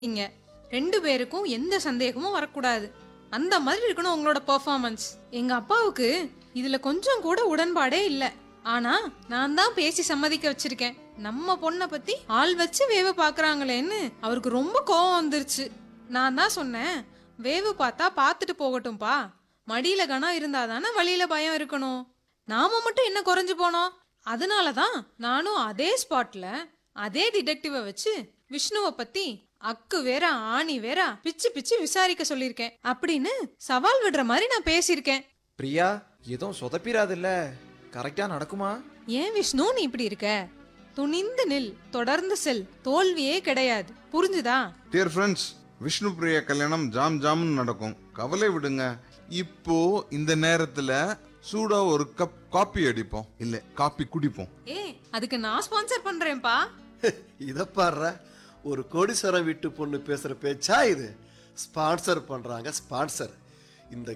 இங்க 2 பேருக்கும் எந்த சந்தேகமும் வரக்கூடாது. அந்த மாதிரி இருக்கணும் உங்களோட பெர்ஃபார்மன்ஸ். எங்க அப்பாவுக்கு இதுல கொஞ்சம் கூட உடன்பாடே இல்ல. ஆனா நான் தான் பேசி சம்மதிக்க வச்சிருக்கேன். நம்ம பொண்ணை பத்தி ஆள் வச்சு வேவு பாக்குறாங்களேன்னு அவருக்கு ரொம்ப கோவம் வந்துருச்சு. நான் தான் சொன்னேன், வேவு பார்த்தா பார்த்துட்டு போகட்டும்பா. மடியில கனம் இருந்தாதானே வழியில பயம் இருக்கணும். நாம மட்டும் என்ன குறைஞ்சு போனோம். அதனாலதான் நானும் அதே ஸ்பாட்ல அதே டிடெக்டிவ வச்சு விஷ்ணுவை பத்தி அக்கு வேற ஆணி வேற பிச்சு பிச்சு விசாரிக்க சொல்லிருக்கேன் அப்படின்னு சவால் விடுற மாதிரி நான் பேசியிருக்கேன். பிரியா, எதுவும் சொதப்பிராதுல்ல? கரெக்டா நடக்குமா? ஏன் விஷ்ணு நீ இப்படி இருக்க? துணிந்து நில், தொடர்ந்து செல், தோல்வியே கிடையாது. புரிஞ்சுதா? டியர் ஃப்ரெண்ட்ஸ், விஷ்ணு பிரியா கல்யாணம் ஜாம் ஜாம்னு நடக்கும். கவலை விடுங்க. இப்போ இந்த நேரத்துல சூடா ஒரு கப் காப்பி அடிப்போம், இல்ல காப்பி குடிப்போம். அதுக்கு நான் ஸ்பான்சர் பண்றேன்ப்பா. இத பாடுற, ஒரு கோடீஸ்வரம் வீட்டு பொண்ணு பேசுற பேச்சா இது? ஸ்பான்சர் பண்றாங்க, ஸ்பான்சர். இந்த